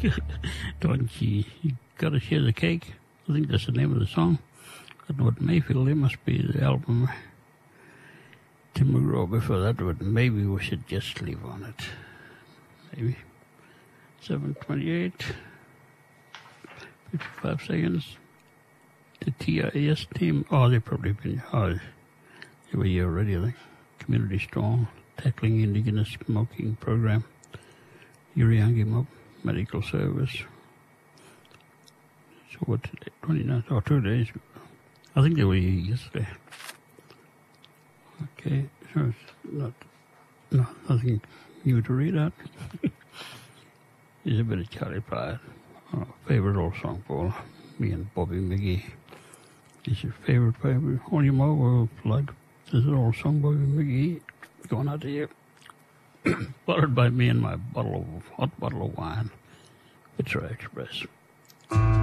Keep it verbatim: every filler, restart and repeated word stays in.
Don't you, you gotta share the cake. I think that's the name of the song. Edward Mayfield, it must be the album. Tim McGraw before that, but maybe we should just leave on it. Maybe. seven twenty-eight. fifty-five seconds. The T I S team, oh, they've probably been, oh, they were here already, I think. Community Strong, Tackling Indigenous Smoking Program. Uriangi Mob, Medical Service. So what today? twenty-ninth, oh, two days. I think they were here yesterday. Okay, so it's not, no, nothing new to read out. There's a bit of Charlie Pride. Oh, favorite old song, Paul. Me and Bobby McGee. Is your favorite favorite? On your mobile, like this old song, Bobby McGee, going out to you. Followed by me and my bottle of hot bottle of wine, Fitzroy Express.